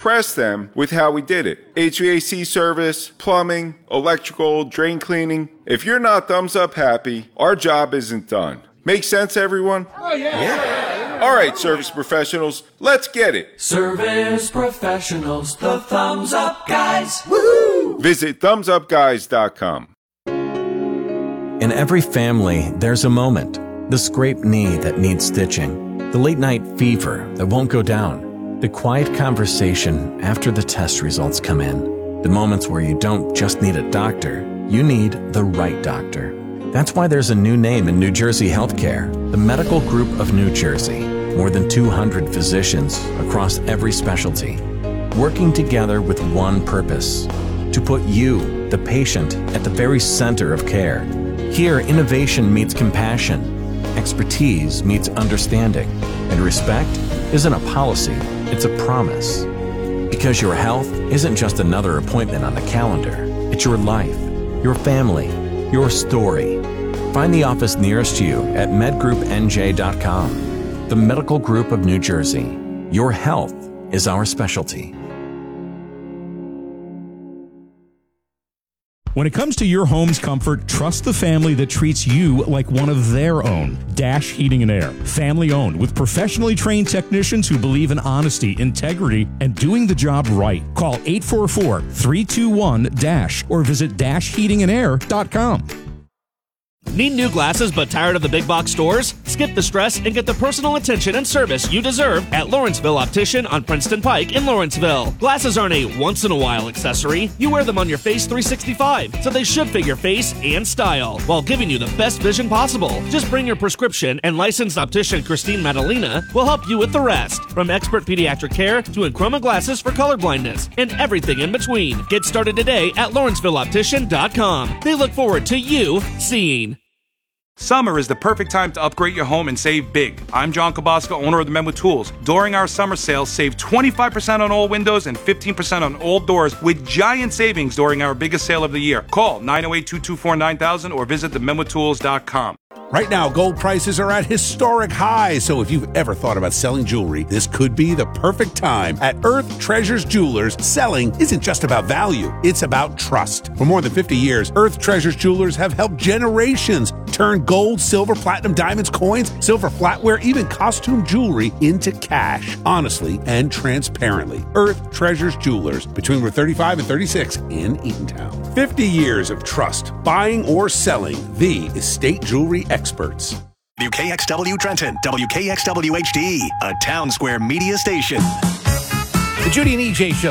impress them with how we did it. HVAC service, plumbing, electrical, drain cleaning. If you're not thumbs up happy, our job isn't done. Make sense, everyone? Oh, yeah. All right, service professionals, let's get it. Service professionals, the Thumbs Up Guys. Woohoo! Visit thumbsupguys.com. In every family, there's a moment. The scraped knee that needs stitching. The late night fever that won't go down. The quiet conversation after the test results come in. The moments where you don't just need a doctor, you need the right doctor. That's why there's a new name in New Jersey healthcare, the Medical Group of New Jersey. More than 200 physicians across every specialty, working together with one purpose, to put you, the patient, at the very center of care. Here, innovation meets compassion, expertise meets understanding, and respect isn't a policy, it's a promise. Because your health isn't just another appointment on the calendar, it's your life, your family, your story. Find the office nearest you at medgroupnj.com. The Medical Group of New Jersey. Your health is our specialty. When it comes to your home's comfort, trust the family that treats you like one of their own. Dash Heating and Air. Family owned with professionally trained technicians who believe in honesty, integrity, and doing the job right. Call 844-321-DASH or visit dashheatingandair.com. Need new glasses but tired of the big box stores? Skip the stress and get the personal attention and service you deserve at Lawrenceville Optician on Princeton Pike in Lawrenceville. Glasses aren't a once-in-a-while accessory. You wear them on your face 365, so they should fit your face and style while giving you the best vision possible. Just bring your prescription and licensed optician Christine Madalena will help you with the rest. From expert pediatric care to Enchroma glasses for colorblindness and everything in between. Get started today at LawrencevilleOptician.com. They look forward to you seeing. Summer is the perfect time to upgrade your home and save big. I'm John Kabosca, owner of the Men with Tools. During our summer sale, save 25% on all windows and 15% on all doors with giant savings during our biggest sale of the year. Call 908-224-9000 or visit themenwithtools.com. Right now, gold prices are at historic highs, so if you've ever thought about selling jewelry, this could be the perfect time. At Earth Treasures Jewelers, selling isn't just about value, it's about trust. For more than 50 years, Earth Treasures Jewelers have helped generations turn gold, silver, platinum, diamonds, coins, silver flatware, even costume jewelry into cash, honestly and transparently. Earth Treasures Jewelers, between Route 35 and 36 in Eatontown. 50 years of trust, buying or selling, the estate jewelry experts. WKXW Trenton, WKXW HD, a Town Square media station. The Judy and EJ Show,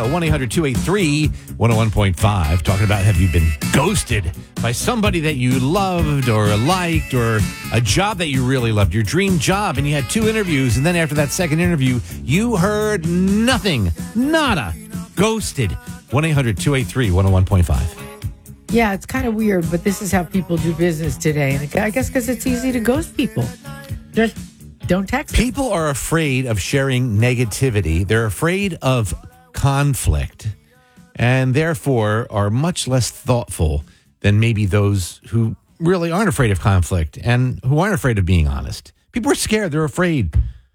1-800-283-101.5, talking about have you been ghosted by somebody that you loved or liked or a job that you really loved, your dream job, and you had 2 interviews, and then after that second interview, you heard nothing, nada, ghosted. 1-800-283-101.5. Yeah, it's kind of weird, but this is how people do business today. And I guess because it's easy to ghost people. Just don't text them. People are afraid of sharing negativity. They're afraid of conflict and therefore are much less thoughtful than maybe those who really aren't afraid of conflict and who aren't afraid of being honest. People are scared. They're afraid.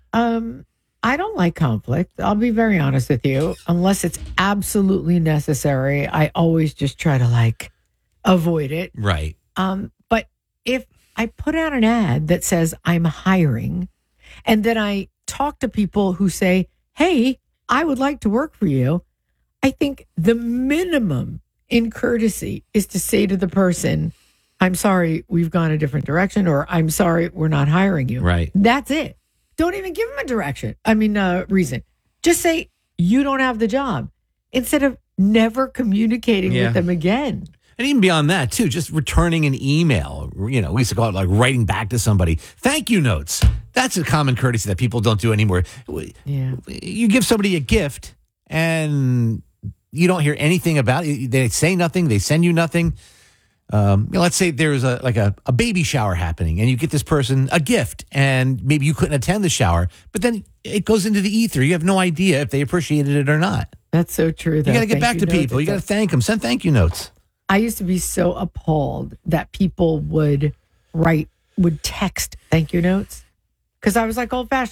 I don't like conflict. I'll be very honest with you. Unless it's absolutely necessary, I always just try to avoid it. Right. But if I put out an ad that says I'm hiring, and then I talk to people who say, hey, I would like to work for you, I think the minimum in courtesy is to say to the person, I'm sorry, we've gone a different direction, or I'm sorry, we're not hiring you. Right. That's it. Don't even give them a reason. Just say you don't have the job instead of never communicating with them again. And even beyond that, too, just returning an email. We used to call it writing back to somebody. Thank you notes. That's a common courtesy that people don't do anymore. Yeah. You give somebody a gift and you don't hear anything about it. They say nothing. They send you nothing. Let's say there's a baby shower happening and you get this person a gift and maybe you couldn't attend the shower, but then it goes into the ether. You have no idea if they appreciated it or not. That's so true. You got to get back to people. You got to thank them. Send thank you notes. I used to be so appalled that people would text thank you notes because I was old fashioned. I'm like,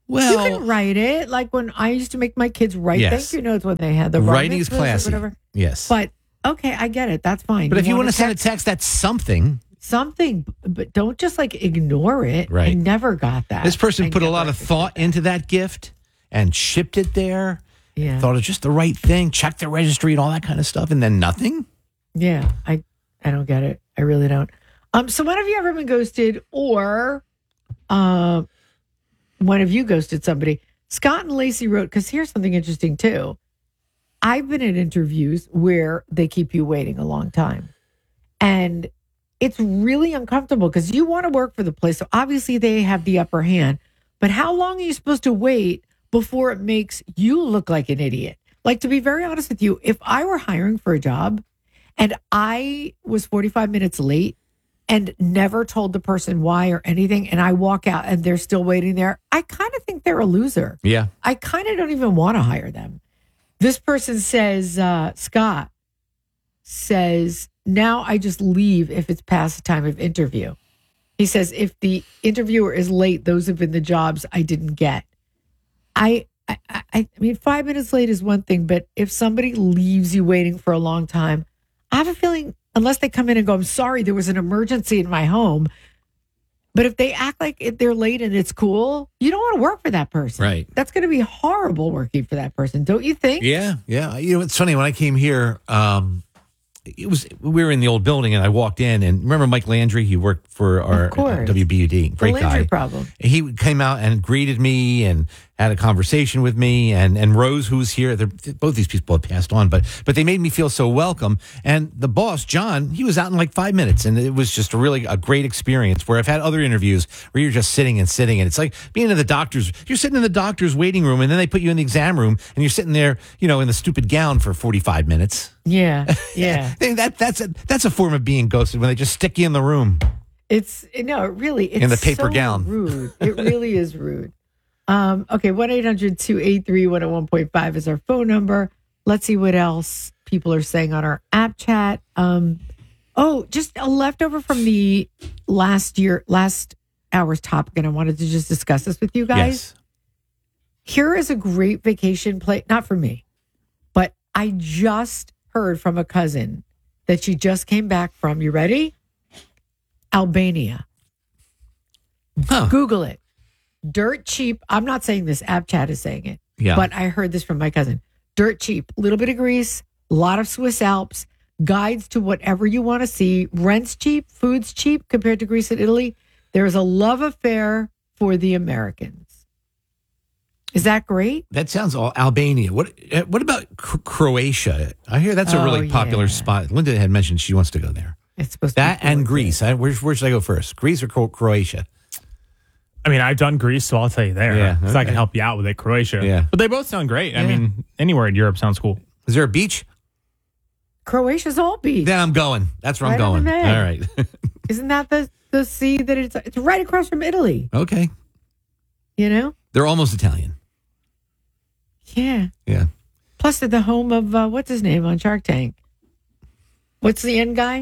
Well, you can write it. Like when I used to make my kids write Yes. thank you notes when they had the writing is bar mitzvahs or classy. whatever. Yes. But okay, I get it. That's fine. But if you want to send a text, that's something. something, but don't just like ignore it. Right. I never got that. This person I put a never lot of understood thought that. into that gift and shipped it there. Yeah. Thought it was just the right thing, checked the registry and all that kind of stuff, and then nothing. Yeah, I don't get it. I really don't. So when have you ever been ghosted, or when have you ghosted somebody? Scott and Lacey wrote, because here's something interesting too. I've been in interviews where they keep you waiting a long time, and it's really uncomfortable because you want to work for the place, so obviously they have the upper hand. But how long are you supposed to wait before it makes you look like an idiot? Like, to be very honest with you, if I were hiring for a job and I was 45 minutes late and never told the person why or anything, and I walk out and they're still waiting there, I kind of think they're a loser. Yeah. I kind of don't even want to hire them. This person says, Scott says, now I just leave if it's past the time of interview. He says, if the interviewer is late, those have been the jobs I didn't get. I mean, 5 minutes late is one thing, but if somebody leaves you waiting for a long time, I have a feeling, unless they come in and go, I'm sorry, there was an emergency in my home. But if they act like they're late and it's cool, you don't want to work for that person. Right. That's going to be horrible working for that person, don't you think? Yeah. You know, it's funny. When I came here, we were in the old building, and I walked in, and remember Mike Landry? He worked for our WBUD. Great the Landry guy. Problem. He came out and greeted me and had a conversation with me, and Rose, who's here. Both these people have passed on, but they made me feel so welcome. And the boss, John, he was out in like 5 minutes, and it was just a great experience. Where I've had other interviews where you're just sitting, and it's like being in the doctor's. You're sitting in the doctor's waiting room, and then they put you in the exam room, and you're sitting there, in the stupid gown for 45 minutes. Yeah. That's a form of being ghosted when they just stick you in the room. It's in the paper so gown. Rude. It really is rude. Okay, 1-800-283-101.5 is our phone number. Let's see what else people are saying on our app chat. Just a leftover from the last hour's topic, and I wanted to just discuss this with you guys. Yes. Here is a great vacation place, not for me, but I just heard from a cousin that she just came back from, you ready? Albania. Huh. Google it. Dirt cheap. I'm not saying this, app chat is saying it. Yeah. But I heard this from my cousin. Dirt cheap. A little bit of Greece, a lot of Swiss Alps, guides to whatever you want to see. Rent's cheap, food's cheap compared to Greece and Italy. There's a love affair for the Americans. Is that great? That sounds all Albania. What about Croatia? I hear that's a really popular spot. Linda had mentioned she wants to go there. It's supposed that to be and Greece. Where should I go first? Greece or Croatia? I mean, I've done Greece, so I'll tell you there. Yeah, so I can help you out with it. Croatia. Yeah. But they both sound great. Yeah. I mean, anywhere in Europe sounds cool. Is there a beach? Croatia's all beach. Then I'm going. That's where I'm Right on going. the All Med. right. Isn't that the sea that it's right across from Italy? Okay. They're almost Italian. Yeah. Yeah. Plus, they're the home of what's his name on Shark Tank? What's the end guy?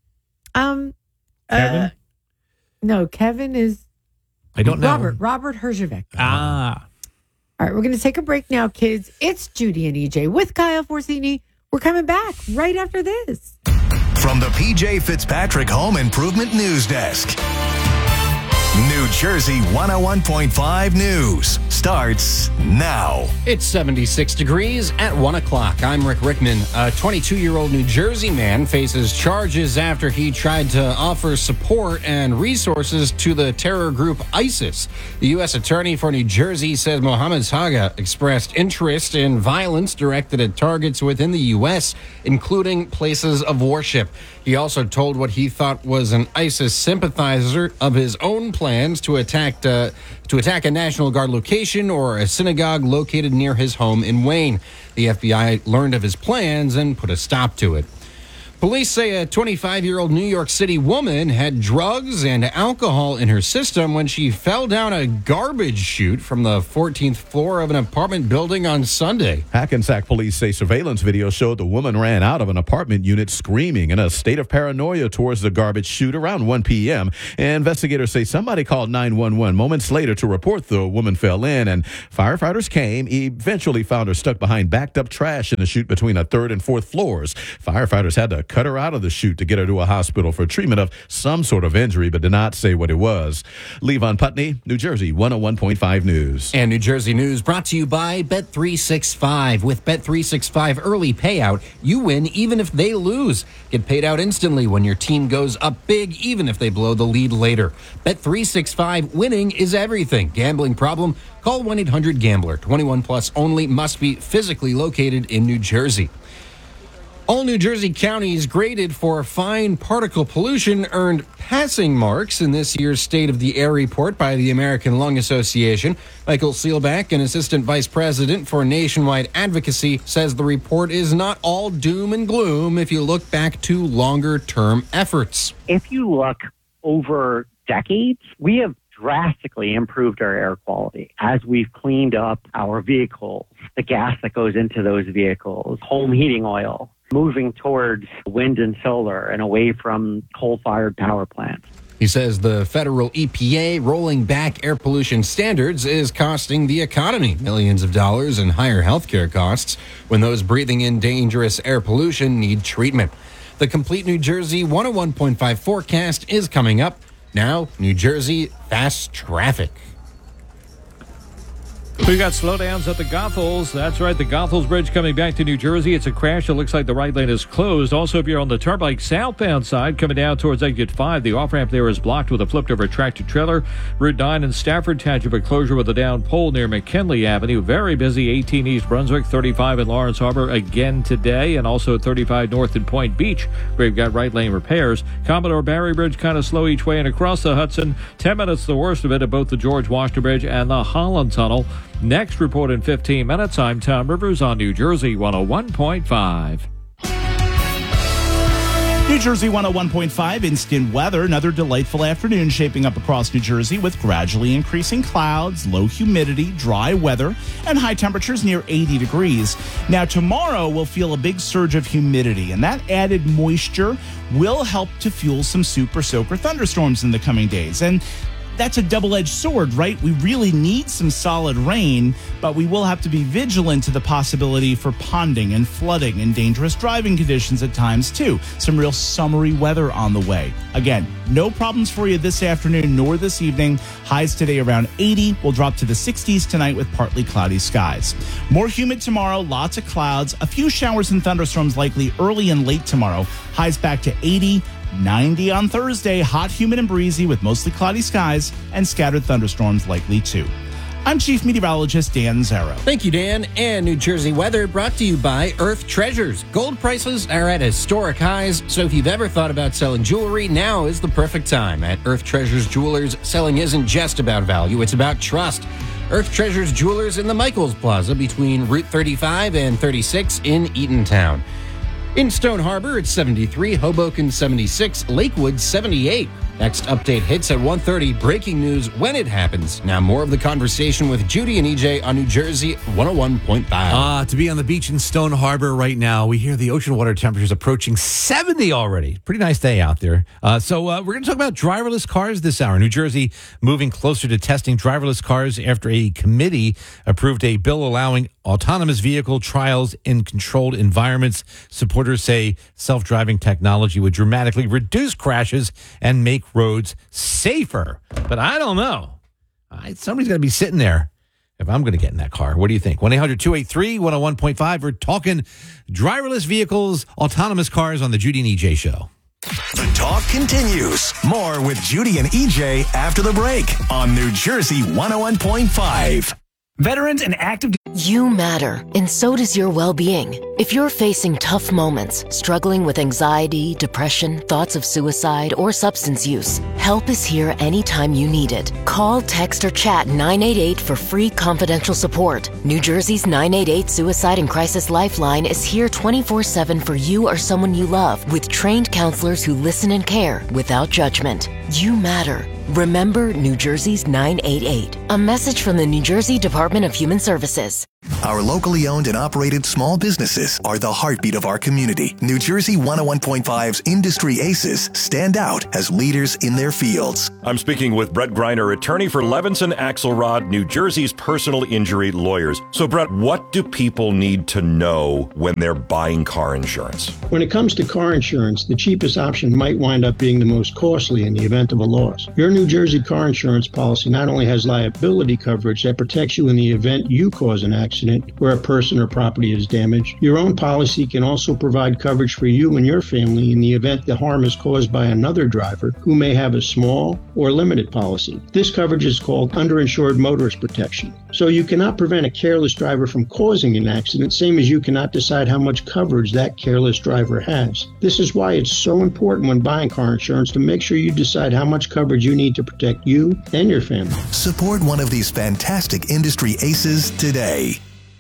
Kevin? No, Kevin is. I don't know. Robert Herjavec. Ah. All right, we're going to take a break now, kids. It's Judy and EJ with Kyle Forsini. We're coming back right after this. From the PJ Fitzpatrick Home Improvement News Desk. New Jersey 101.5 News starts now. It's 76 degrees at 1 o'clock. I'm Rick Rickman. A 22-year-old New Jersey man faces charges after he tried to offer support and resources to the terror group ISIS. The U.S. Attorney for New Jersey says Mohammed Saga expressed interest in violence directed at targets within the U.S., including places of worship. He also told what he thought was an ISIS sympathizer of his own plans to attack a National Guard location or a synagogue located near his home in Wayne. The FBI learned of his plans and put a stop to it. Police say a 25-year-old New York City woman had drugs and alcohol in her system when she fell down a garbage chute from the 14th floor of an apartment building on Sunday. Hackensack police say surveillance video showed the woman ran out of an apartment unit screaming in a state of paranoia towards the garbage chute around 1 p.m. Investigators say somebody called 911 moments later to report the woman fell in, and firefighters came, eventually found her stuck behind backed up trash in the chute between the 3rd and 4th floors. Firefighters had to cut her out of the chute to get her to a hospital for treatment of some sort of injury, but did not say what it was. Levon Putney, New Jersey 101.5 News. And New Jersey News brought to you by Bet365. With Bet365 early payout, you win even if they lose. Get paid out instantly when your team goes up big, even if they blow the lead later. Bet365, winning is everything. Gambling problem? Call 1-800-GAMBLER. 21 plus only. Must be physically located in New Jersey. All New Jersey counties graded for fine particle pollution earned passing marks in this year's State of the Air report by the American Lung Association. Michael Seelbach, an assistant vice president for nationwide advocacy, says the report is not all doom and gloom if you look back to longer-term efforts. If you look over decades, we have drastically improved our air quality as we've cleaned up our vehicles, the gas that goes into those vehicles, home heating oil, moving towards wind and solar and away from coal-fired power plants. He says the federal EPA rolling back air pollution standards is costing the economy millions of dollars in higher healthcare costs when those breathing in dangerous air pollution need treatment. The complete New Jersey 101.5 forecast is coming up. Now, New Jersey fast traffic. We've got slowdowns at the Goethals. That's right, the Goethals Bridge coming back to New Jersey. It's a crash. It looks like the right lane is closed. Also, if you're on the Turnpike southbound side coming down towards exit 5, the off-ramp there is blocked with a flipped-over tractor-trailer. Route 9 in Stafford Township, a closure with a down pole near McKinley Avenue. Very busy. 18 East Brunswick, 35 in Lawrence Harbor again today, and also 35 north in Point Beach, where you've got right lane repairs. Commodore Barry Bridge kind of slow each way and across the Hudson. 10 minutes the worst of it at both the George Washington Bridge and the Holland Tunnel. Next report in 15 minutes. I'm Tom Rivers on New Jersey 101.5. New Jersey 101.5 instant weather. Another delightful afternoon shaping up across New Jersey with gradually increasing clouds, low humidity, dry weather, and high temperatures near 80 degrees. Now, tomorrow we'll feel a big surge of humidity, and that added moisture will help to fuel some super soaker thunderstorms in the coming days. And that's a double-edged sword, right? We really need some solid rain, but we will have to be vigilant to the possibility for ponding and flooding and dangerous driving conditions at times, too. Some real summery weather on the way. Again, no problems for you this afternoon nor this evening. Highs today around 80. We'll drop to the 60s tonight with partly cloudy skies. More humid tomorrow, lots of clouds. A few showers and thunderstorms likely early and late tomorrow. Highs back to 80. 90 on Thursday, hot, humid, and breezy with mostly cloudy skies and scattered thunderstorms likely too. I'm Chief Meteorologist Dan Zarrow. Thank you, Dan. And New Jersey weather brought to you by Earth Treasures. Gold prices are at historic highs, so if you've ever thought about selling jewelry, now is the perfect time. At Earth Treasures Jewelers, selling isn't just about value, it's about trust. Earth Treasures Jewelers in the Michaels Plaza between Route 35 and 36 in Eatontown. In Stone Harbor, it's 73, Hoboken 76, Lakewood 78. Next update hits at 1:30. Breaking news when it happens. Now more of the conversation with Judy and EJ on New Jersey 101.5. To be on the beach in Stone Harbor right now, we hear the ocean water temperatures approaching 70 already. Pretty nice day out there. So we're going to talk about driverless cars this hour. New Jersey moving closer to testing driverless cars after a committee approved a bill allowing autonomous vehicle trials in controlled environments. Supporters say self-driving technology would dramatically reduce crashes and make roads safer. But I don't know. Somebody's going to be sitting there if I'm going to get in that car. What do you think? 1-800-283-101.5. We're talking driverless vehicles, autonomous cars on the Judy and EJ Show. The talk continues. More with Judy and EJ after the break on New Jersey 101.5. Veterans and active... You matter, and so does your well-being. If you're facing tough moments, struggling with anxiety, depression, thoughts of suicide, or substance use, help is here anytime you need it. Call, text, or chat 988 for free confidential support. New Jersey's 988 Suicide and Crisis Lifeline is here 24/7 for you or someone you love, with trained counselors who listen and care without judgment. You matter. Remember New Jersey's 988. A message from the New Jersey Department of Human Services. Our locally owned and operated small businesses are the heartbeat of our community. New Jersey 101.5's Industry Aces stand out as leaders in their fields. I'm speaking with Brett Greiner, attorney for Levinson Axelrod, New Jersey's personal injury lawyers. So, Brett, what do people need to know when they're buying car insurance? When it comes to car insurance, the cheapest option might wind up being the most costly in the event of a loss. Your New Jersey car insurance policy not only has liability coverage that protects you in the event you cause an accident where a person or property is damaged, your own policy can also provide coverage for you and your family in the event the harm is caused by another driver who may have a small or limited policy. This coverage is called underinsured motorist protection. So you cannot prevent a careless driver from causing an accident, same as you cannot decide how much coverage that careless driver has. This is why it's so important when buying car insurance to make sure you decide how much coverage you need to protect you and your family. Support one of these fantastic industry aces today.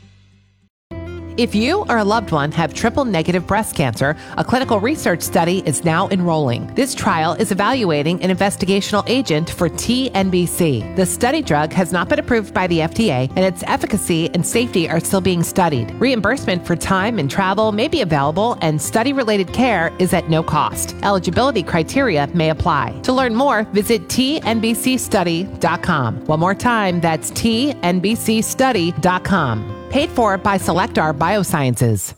If you or a loved one have triple-negative breast cancer, a clinical research study is now enrolling. This trial is evaluating an investigational agent for TNBC. The study drug has not been approved by the FDA, and its efficacy and safety are still being studied. Reimbursement for time and travel may be available, and study-related care is at no cost. Eligibility criteria may apply. To learn more, visit tnbcstudy.com. One more time, that's tnbcstudy.com. Paid for by Selectar Biosciences.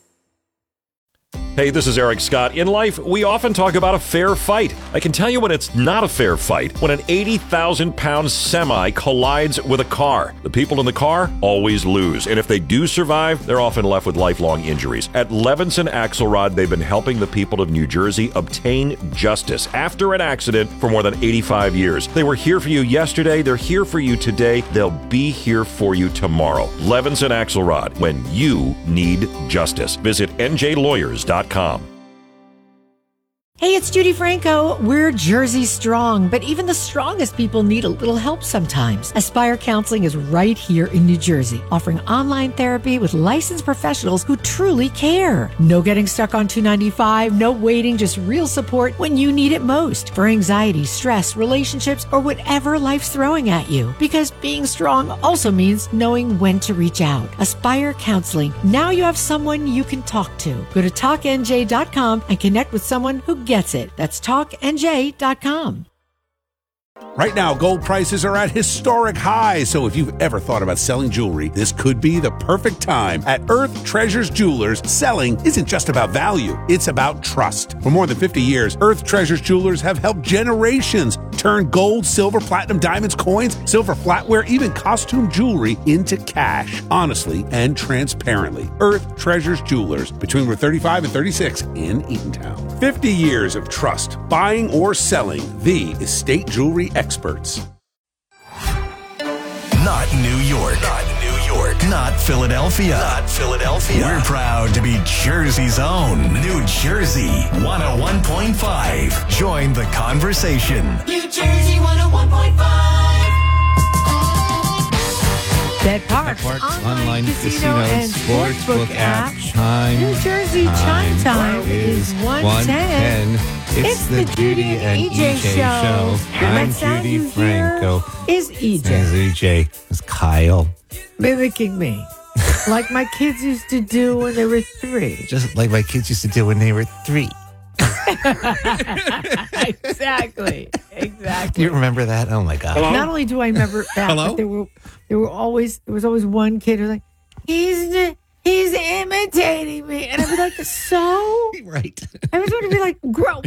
Hey, this is Eric Scott. In life, we often talk about a fair fight. I can tell you when it's not a fair fight, when an 80,000-pound semi collides with a car. The people in the car always lose, and if they do survive, they're often left with lifelong injuries. At Levinson Axelrod, they've been helping the people of New Jersey obtain justice after an accident for more than 85 years. They were here for you yesterday, they're here for you today, they'll be here for you tomorrow. Levinson Axelrod, when you need justice. Visit njlawyers.com. Hey, it's Judy Franco. We're Jersey strong, but even the strongest people need a little help sometimes. Aspire Counseling is right here in New Jersey, offering online therapy with licensed professionals who truly care. No getting stuck on $295, no waiting, just real support when you need it most for anxiety, stress, relationships, or whatever life's throwing at you. Because being strong also means knowing when to reach out. Aspire Counseling. Now you have someone you can talk to. Go to talknj.com and connect with someone who gets it. That's talknj.com. Right now, gold prices are at historic highs, so if you've ever thought about selling jewelry, this could be the perfect time. At Earth Treasures Jewelers, selling isn't just about value, it's about trust. For more than 50 years, Earth Treasures Jewelers have helped generations turn gold, silver, platinum, diamonds, coins, silver flatware, even costume jewelry into cash, honestly and transparently. Earth Treasures Jewelers, between Route 35 and 36 in Eatontown. 50 years of trust, buying or selling, the estate jewelry experts. Not New York. Not New York. Not Philadelphia. Not Philadelphia. We're proud to be Jersey's own. New Jersey 101.5. Join the conversation. New Jersey 101.5. Betparks online casino and sportsbook app. Chime. New Jersey Chime Time is 1:10. It's the Judy and EJ show. I'm Judy Franco. Is EJ. It's EJ. It's Kyle. Mimicking me. Like my kids used to do when they were 3. Just like my kids used to do when they were 3. Exactly. You remember that? Oh my God. Hello? Not only do I remember that, Hello? but there was always one kid who was like, he's imitating me. And I'd be like, so? Right. I was going to be like, grow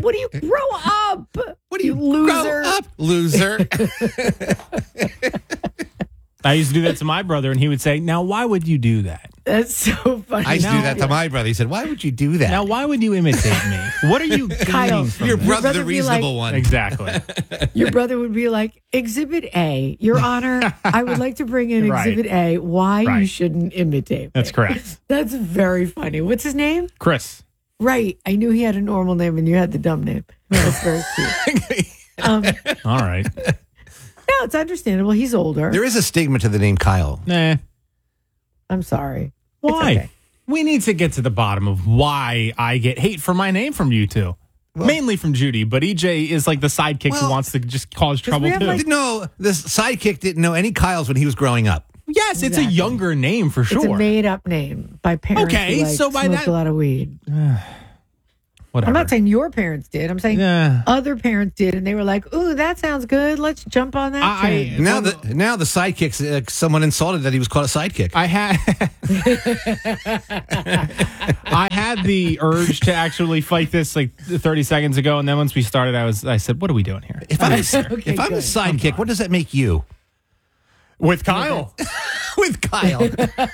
up. What do you loser? Grow up, loser. I used to do that to my brother, and he would say, "Now, why would you do that?" That's so funny. I used to do that to my brother. He said, "Why would you do that?" Now, why would you imitate me? What are you Kyle, gaining from Your this? brother's the would be reasonable like- one. Exactly. Your brother would be like, Exhibit A, Your Honor, I would like to bring in Right. Exhibit A, why you Right. shouldn't imitate me. That's correct. That's very funny. What's his name? Chris. Right. I knew he had a normal name and you had the dumb name. That's very cute. All right. No, it's understandable. He's older. There is a stigma to the name Kyle. Nah. I'm sorry. Why? It's okay. We need to get to the bottom of why I get hate for my name from you two. Mainly from Judy, but EJ is like the sidekick who wants to just cause trouble too. No, this sidekick didn't know any Kyles when he was growing up. Yes, it's a younger name for sure. It's a made-up name by parents Okay, who so by smoked that- a lot of weed. Whatever. I'm not saying your parents did. I'm saying Yeah. other parents did, and they were like, "Ooh, that sounds good. Let's jump on that train." Now the sidekick's someone insulted that he was called a sidekick. I had the urge to actually fight this like 30 seconds ago, and then once we started, I said, "What are we doing here?" If I'm a sidekick, what does that make you? With Kyle. With Kyle.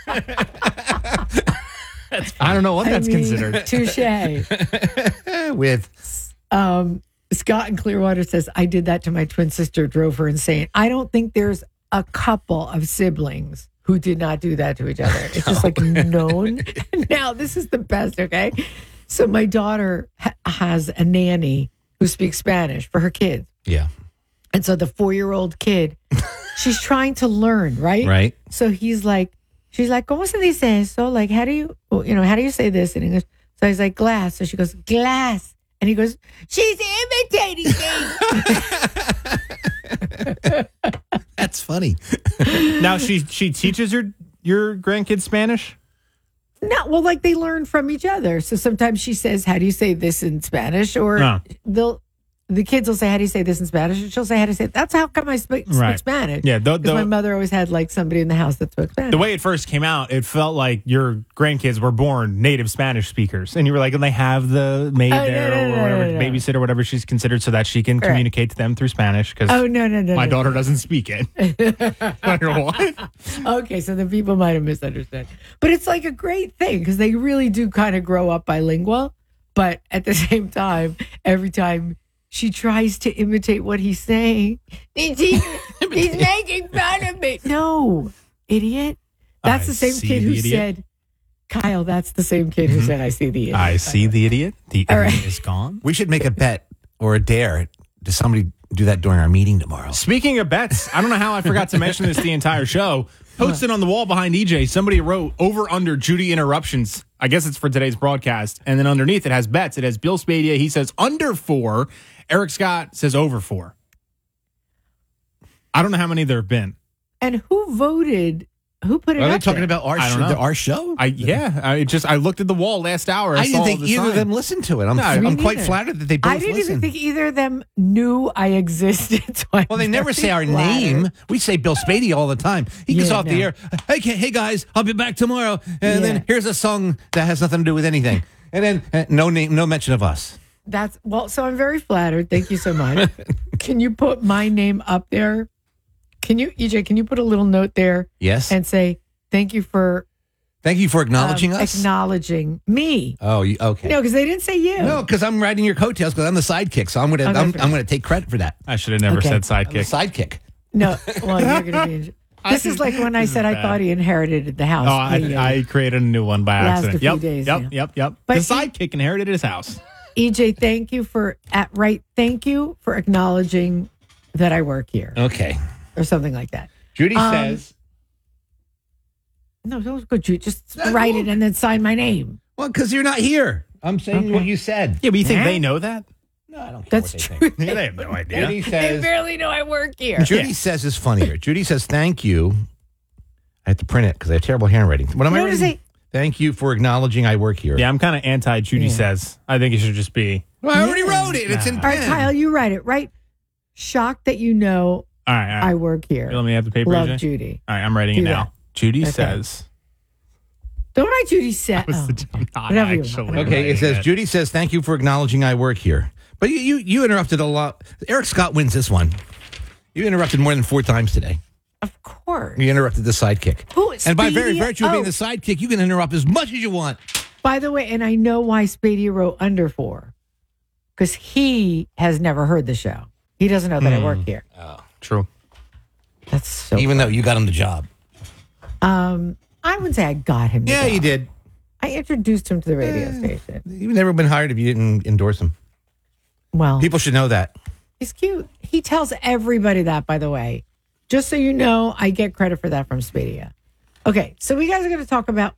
I don't know what that's considered. Touche. With Scott in Clearwater says, I did that to my twin sister, drove her insane. I don't think there's a couple of siblings who did not do that to each other. It's just like known. Now, this is the best, okay? So my daughter has a nanny who speaks Spanish for her kids. Yeah. And so the 4-year-old kid, she's trying to learn, right? Right. So she's like, ¿Cómo se dice eso? Like, how do you say this in English? So he's like, glass. So she goes, glass. And he goes, she's imitating me. That's funny. Now she teaches your grandkids Spanish? No, well, like they learn from each other. So sometimes she says, how do you say this in Spanish? Or the kids will say, how do you say this in Spanish? And she'll say, how do you say it? That's how come I speak Spanish. Yeah, because my mother always had like somebody in the house that spoke Spanish. The way it first came out, it felt like your grandkids were born native Spanish speakers. And you were like, and they have the maid there or whatever, babysitter, whatever she's considered, so that she can communicate to them through Spanish. Because my daughter doesn't speak it. Like, what? Okay, so the people might have misunderstood. But it's like a great thing because they really do kind of grow up bilingual. But at the same time, every time she tries to imitate what he's saying, he's making fun of me. No, idiot. That's the same kid who said, Kyle, that's the same kid who said, I see the idiot. I see the idiot. The idiot is gone. We should make a bet or a dare. Does somebody do that during our meeting tomorrow? Speaking of bets, I don't know how I forgot to mention this the entire show. Posted on the wall behind EJ, somebody wrote over under Judy interruptions. I guess it's for today's broadcast. And then underneath it has bets. It has Bill Spadia. He says under 4. Eric Scott says over 4. I don't know how many there have been. And who voted? Who put it Are up they talking there? about our I don't know. our show? I looked at the wall last hour. I didn't think either of them listened to it. I'm quite flattered that they both I didn't listened. even think either of them knew I existed. So Well, they never say our name. We say Bill Spady all the time. He gets off the air. Hey guys, I'll be back tomorrow. And then here's a song that has nothing to do with anything. And then no name, no mention of us. That's so I'm very flattered. Thank you so much. Can you put my name up there? Can you, EJ, can you put a little note there? Yes. And say, thank you for acknowledging us? Acknowledging me. Oh, okay. No, because they didn't say you. No, because I'm riding your coattails because I'm the sidekick. So I'm gonna take credit for that. I should have never said sidekick. I'm the sidekick. No, well, you're going to be. This is like when I said I thought he inherited the house. Oh, I created a new one by Last accident. a few days, Yep. But the sidekick inherited his house. EJ, thank you for acknowledging that I work here. Okay. Or something like that. Judy says. No, don't go, Judy. Just write it and then sign my name. Well, because you're not here. I'm saying what you said. Yeah, but you think they know that? No, I don't care. That's true. Yeah, they have no idea. Judy They says. barely know I work here. Judy says is funnier. Judy says, thank you. I have to print it because I have terrible handwriting. What am I writing? Thank you for acknowledging I work here. Yeah, I'm kind of anti Judy says. I think it should just be. Well, I already wrote it. It's in All right, pen. Kyle, you write it. Right? Shocked that you know All right. I work here. Let me have the paper. Love AJ? Judy. All right, I'm writing Do it now. that. Judy Okay. says. Don't write Judy said. I'm not whatever you actually. want. Okay, it writing says, Judy says, thank you for acknowledging I work here. But you interrupted a lot. Eric Scott wins this one. You interrupted more than 4 times today. Of course. You interrupted the sidekick. Who, and by very Speedy? virtue of being the sidekick, you can interrupt as much as you want. By the way, and I know why Spadia wrote under for, because he has never heard the show. He doesn't know that I work here. Oh, true. That's so Even though you got him the job. I wouldn't say I got him the Yeah, job. you did. I introduced him to the radio station. You've never been hired if you didn't endorse him. Well, People should know that. he's cute. He tells everybody that, by the way. Just so you know, I get credit for that from Spadia. Okay, so we guys are going to talk about,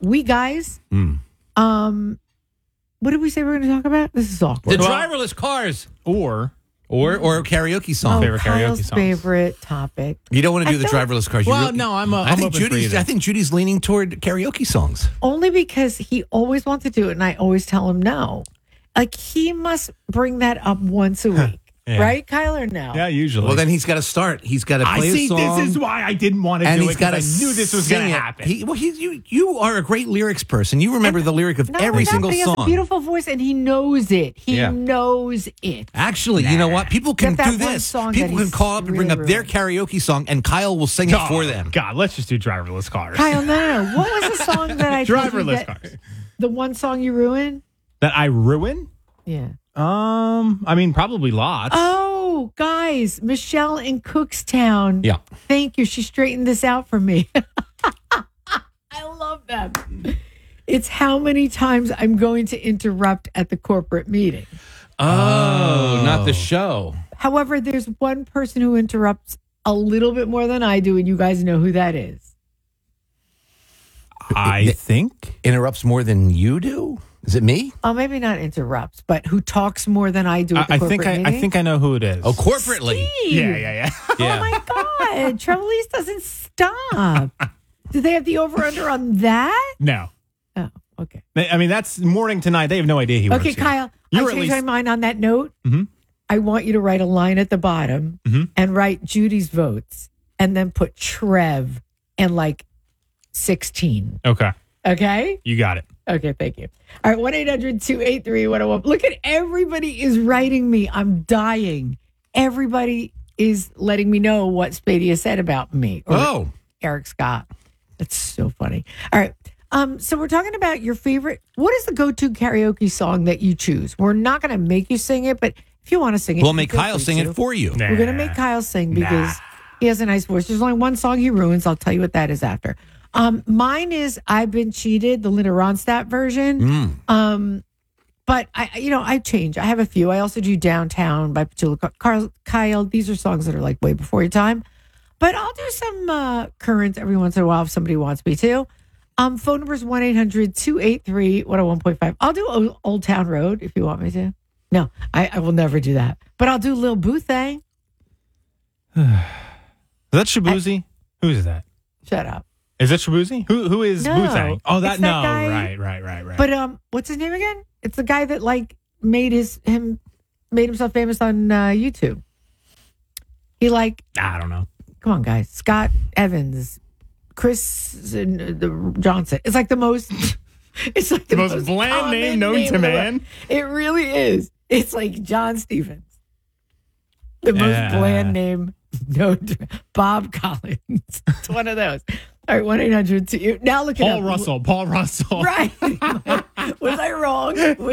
what did we say we were going to talk about? This is awkward. The driverless cars. Or karaoke song. Oh, Kyle's favorite topic. You don't want to do I the felt- driverless cars. Well, no, I'm open for either. I think Judy's leaning toward karaoke songs. Only because he always wants to do it, and I always tell him no. Like, he must bring that up once a week. Yeah. Right, Kyle, or no? Yeah, usually. Well, then he's got to start. He's got to play a song. This is why I didn't want to and do he's it, got to because I knew this was going to happen. You are a great lyrics person. You remember the lyric of every single he song. has a beautiful voice, and he knows it. He Yeah. knows it. Actually, you know what? People can Get that do one this. song People that can call up and bring up really their karaoke song, and Kyle will sing it for them. God, let's just do driverless cars. Kyle, no. What was the song that I told you Driverless that- cars. The one song you ruined? That I ruin? Yeah. I mean, probably lots. Oh, guys, Michelle in Cookstown. Yeah. Thank you. She straightened this out for me. I love them. It's how many times I'm going to interrupt at the corporate meeting. Oh, not the show. However, there's one person who interrupts a little bit more than I do, and you guys know who that is. I think interrupts more than you do. Is it me? Oh, maybe not interrupts, but who talks more than I do at the I corporate think meeting? I think I know who it is. Oh, corporately. Steve. Yeah. Oh my God, Trevelise doesn't stop. Do they have the over/under on that? No. Oh, okay. I mean, that's morning to night. They have no idea he works Okay, here. Kyle, You're I at changed my least- mind on that note. Mhm. I want you to write a line at the bottom and write Judy's votes and then put Trev and like 16. Okay. Okay? You got it. Okay, thank you. All right, 1-800-283-101. Look at everybody is writing me. I'm dying. Everybody is letting me know what Spadia said about me. Or Eric Scott. That's so funny. All right. So we're talking about your favorite. What is the go-to karaoke song that you choose? We're not going to make you sing it, but if you want to sing it, We'll you make feel Kyle free sing to. it for you. We're going to make Kyle sing because he has a nice voice. There's only one song he ruins. I'll tell you what that is after. Mine is "I've Been Cheated," the Linda Ronstadt version. But I change. I have a few. I also do "Downtown" by Petula Kyle. These are songs that are like way before your time. But I'll do some current every once in a while if somebody wants me to. Phone number is 1-800-283-101.5. I'll do Old Town Road if you want me to. No, I will never do that. But I'll do Lil Boothang. Is that Shabuzi? Who is that? Shut up. Is it Shabuzi? Who is No, Boothang? Oh, it's that guy. Right. But what's his name again? It's the guy that made himself famous on YouTube. He I don't know. come on, guys. Scott Evans, Chris Johnson. It's like the most. It's like the most bland common name known to in the man. world. It really is. It's like John Stevens. The most bland name known to Bob Collins. It's one of those. All right, 1-800. Now look at Paul Russell. Right. Was I wrong?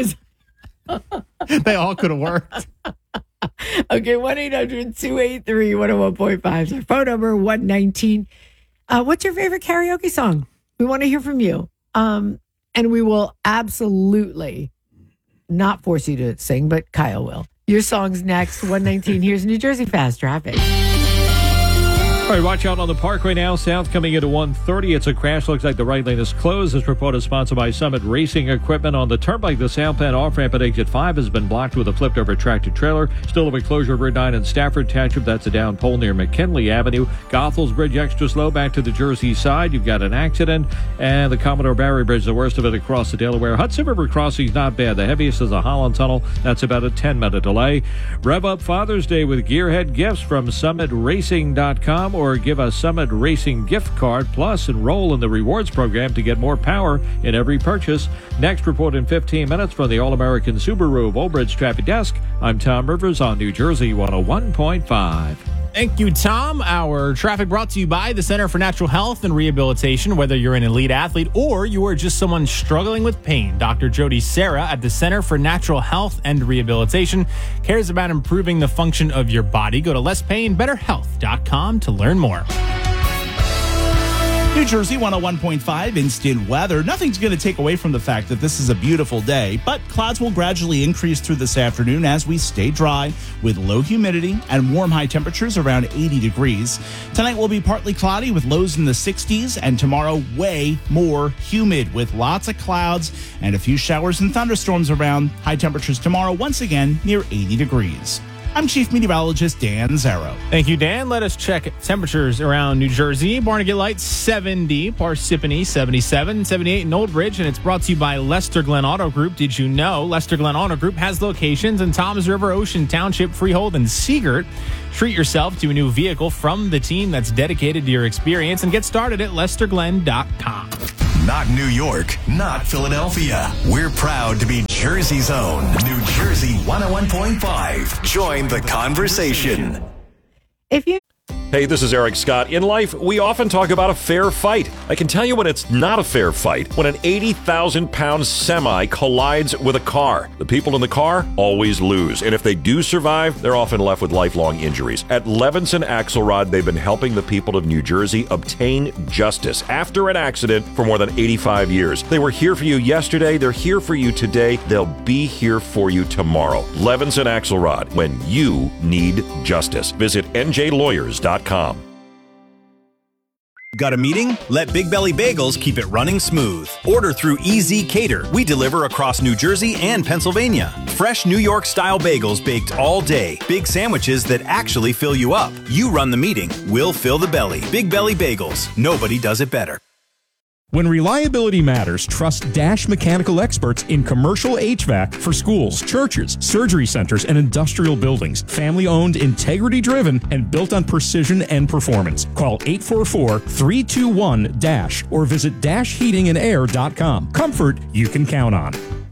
They all could have worked. Okay, 1-800-283-101.5 is our phone number, 119. What's your favorite karaoke song? We want to hear from you. And we will absolutely not force you to sing, but Kyle will. Your song's next, 119. Here's New Jersey Fast Traffic. All right, watch out on the Parkway now. South coming into 130. It's a crash. Looks like the right lane is closed. This report is sponsored by Summit Racing Equipment. On the turnpike, the southbound off-ramp at exit 5 has been blocked with a flipped-over tractor-trailer. Still a closure of Route 9 in Stafford Township. That's a down pole near McKinley Avenue. Goethals Bridge extra slow back to the Jersey side. You've got an accident. And the Commodore Barry Bridge, the worst of it across the Delaware. Hudson River crossing's not bad. The heaviest is the Holland Tunnel. That's about a 10-minute delay. Rev up Father's Day with Gearhead gifts from SummitRacing.com or give us Summit Racing gift card, plus enroll in the rewards program to get more power in every purchase. Next report in 15 minutes from the All-American Subaru of Old Bridge Traffic Desk. I'm Tom Rivers on New Jersey 101.5. Thank you, Tom. Our traffic brought to you by the Center for Natural Health and Rehabilitation. Whether you're an elite athlete or you are just someone struggling with pain, Dr. Jody Serra at the Center for Natural Health and Rehabilitation cares about improving the function of your body. Go to lesspainbetterhealth.com to learn more. New Jersey 101.5 instant weather. Nothing's going to take away from the fact that this is a beautiful day, but clouds will gradually increase through this afternoon as we stay dry with low humidity and warm high temperatures around 80 degrees. Tonight will be partly cloudy with lows in the 60s, and tomorrow way more humid with lots of clouds and a few showers and thunderstorms around. High temperatures tomorrow once again near 80 degrees. I'm Chief Meteorologist Dan Zarrow. Thank you, Dan. Let us check temperatures around New Jersey. Barnegat Light, 70. Parsippany, 77. 78 in Old Bridge. And it's brought to you by Lester Glenn Auto Group. Did you know Lester Glenn Auto Group has locations in Toms River, Ocean Township, Freehold, and Seagirt? Treat yourself to a new vehicle from the team that's dedicated to your experience and get started at lesterglenn.com. Not New York, not Philadelphia. We're proud to be Jersey's own New Jersey 101.5. Join the conversation. Hey, this is Eric Scott. In life, we often talk about a fair fight. I can tell you when it's not a fair fight. When an 80,000-pound semi collides with a car. The people in the car always lose. And if they do survive, they're often left with lifelong injuries. At Levinson Axelrod, they've been helping the people of New Jersey obtain justice after an accident for more than 85 years. They were here for you yesterday. They're here for you today. They'll be here for you tomorrow. Levinson Axelrod, when you need justice. Visit njlawyers.com. Got a meeting? Let Big Belly Bagels keep it running smooth. Order through EZ Cater. We deliver across New Jersey and Pennsylvania. Fresh New York-style bagels baked all day. Big sandwiches that actually fill you up. You run the meeting. We'll fill the belly. Big Belly Bagels. Nobody does it better. When reliability matters, trust Dash Mechanical experts in commercial HVAC for schools, churches, surgery centers, and industrial buildings. Family-owned, integrity-driven, and built on precision and performance. Call 844-321-DASH or visit dashheatingandair.com. Comfort you can count on.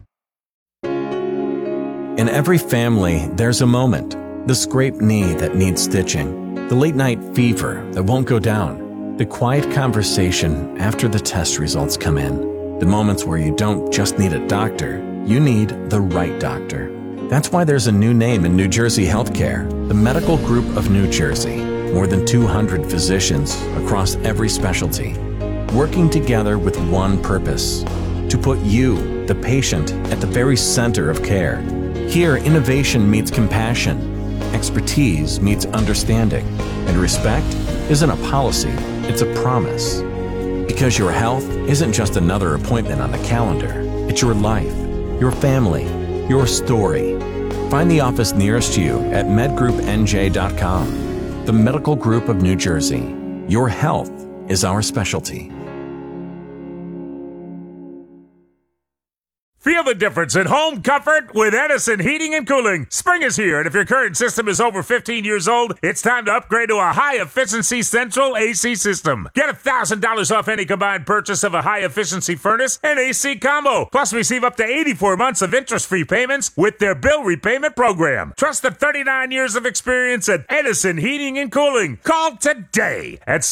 In every family, there's a moment. The scraped knee that needs stitching. The late-night fever that won't go down. The quiet conversation after the test results come in. The moments where you don't just need a doctor, you need the right doctor. That's why there's a new name in New Jersey healthcare, the Medical Group of New Jersey. More than 200 physicians across every specialty, working together with one purpose, to put you, the patient, at the very center of care. Here, innovation meets compassion, expertise meets understanding, and respect isn't a policy, it's a promise. Because your health isn't just another appointment on the calendar. It's your life, your family, your story. Find the office nearest you at medgroupnj.com. The Medical Group of New Jersey. Your health is our specialty. Feel the difference in home comfort with Edison Heating and Cooling. Spring is here, and if your current system is over 15 years old, it's time to upgrade to a high-efficiency central AC system. Get $1,000 off any combined purchase of a high-efficiency furnace and AC combo. Plus, receive up to 84 months of interest-free payments with their bill repayment program. Trust the 39 years of experience at Edison Heating and Cooling. Call today at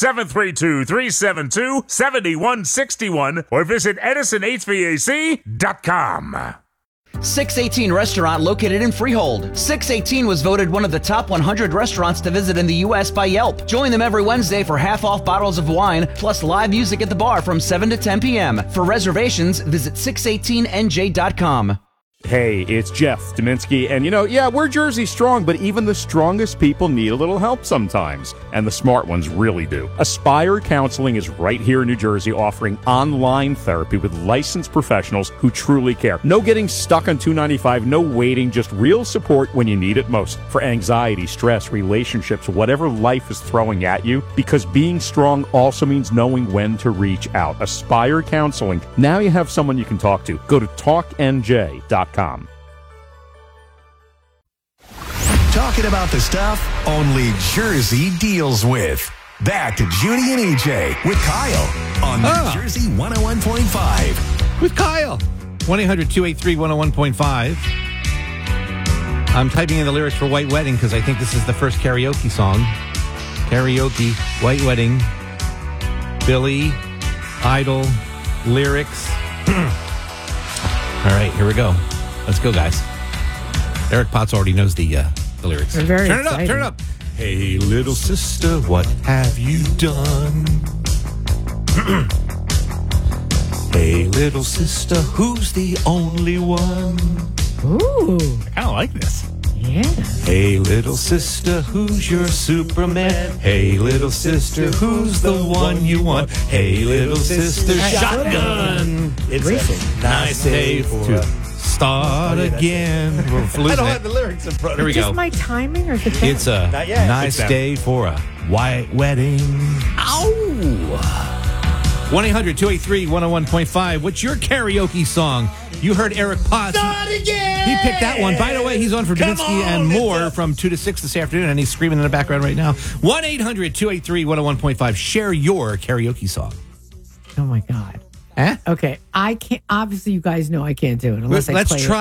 732-372-7161 or visit EdisonHVAC.com. 618 Restaurant located in Freehold. 618 was voted one of the top 100 restaurants to visit in the U.S. by Yelp. Join them every Wednesday for half-off bottles of wine, plus live music at the bar from 7 to 10 p.m. For reservations, visit 618nj.com. Hey, it's Jeff Dominski, and we're Jersey strong, but even the strongest people need a little help sometimes, and the smart ones really do. Aspire Counseling is right here in New Jersey, offering online therapy with licensed professionals who truly care. No getting stuck on $295, no waiting, just real support when you need it most. For anxiety, stress, relationships, whatever life is throwing at you, because being strong also means knowing when to reach out. Aspire Counseling. Now you have someone you can talk to. Go to talknj.com. Talking about the stuff only Jersey deals with. Back to Judy and EJ with Kyle on New Jersey 101.5. With Kyle. 1-800-283-101.5. I'm typing in the lyrics for White Wedding because I think this is the first karaoke song. Karaoke, White Wedding, Billy Idol, lyrics. All right, here we go. Let's go, guys. Eric Potts already knows the lyrics. They're very Turn it exciting. up, turn it up. Hey, little sister, what have you done? Hey, little sister, who's the only one? Ooh. I kind of like this. Yeah. Hey, little sister, who's your Superman? Hey, little sister, who's the one you want? Hey, little sister, shotgun. It's a nice day to start again. I don't have the lyrics in front of me. Here we Just go. my timing or the It's a Not yet. nice day for a white wedding. Ow! 1-800-283-101.5. What's your karaoke song? You heard Eric Potts. He picked that one. By the way, he's on for Dubinsky and more from 2 to 6 this afternoon, and he's screaming in the background right now. 1-800-283-101.5. Share your karaoke song. Oh, my God. Huh? Okay. I can't. Obviously, you guys know I can't do it unless I Let's play it. try.